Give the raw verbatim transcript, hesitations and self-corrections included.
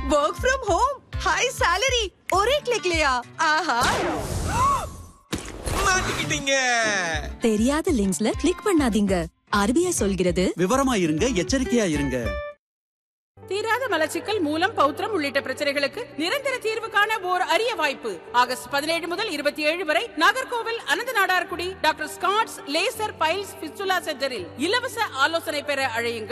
Work from home, high salary, ஒரே கிளிக்லயா? ஆஹா, மாட்டிக்கிட்டீங்க. தெரியாத லிங்க்ஸ்ல கிளிக் பண்ணாதீங்க. ஆர்பிஐ சொல்கிறது விவரமா இருங்க, எச்சரிக்கையா இருங்க. தீராத மலச்சிக்கல், மூலம், பௌத்திரம் உள்ளிட்ட பிரச்சனைகளுக்கு நிரந்தர தீர்வு காண ஓர் அரிய வாய்ப்பு. ஆகஸ்ட் பதினேழு முதல் இருபத்தி ஏழு வரை நாகர்கோவில் அனந்த Nadarkudi doctor Scott's laser files fistula சென்டரில் இலவச ஆலோசனை பெற அழையுங்கள்.